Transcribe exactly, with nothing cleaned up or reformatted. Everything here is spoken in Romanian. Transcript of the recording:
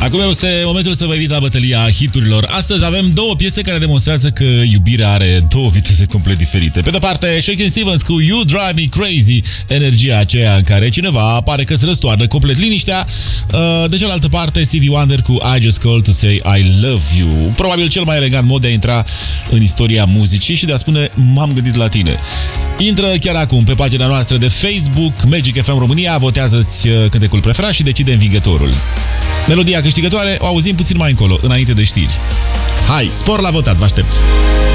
Acum este momentul să vă invit la bătălia hiturilor. Astăzi avem două piese care demonstrează că iubirea are două viteze complet diferite. Pe de parte, Shakin' Stevens cu You Drive Me Crazy, energia aceea în care cineva pare că se răstoarnă complet liniștea. De cealaltă parte, Stevie Wonder cu I Just Called to Say I Love You. Probabil cel mai elegant mod de a intra în istoria muzicii și de a spune m-am gândit la tine. Intră chiar acum pe pagina noastră de Facebook Magic F M România, votează-ți cântecul preferat și decide învingătorul. Melodia câștigătoare o auzim puțin mai încolo, înainte de știri. Hai, spor la votat, vă aștept!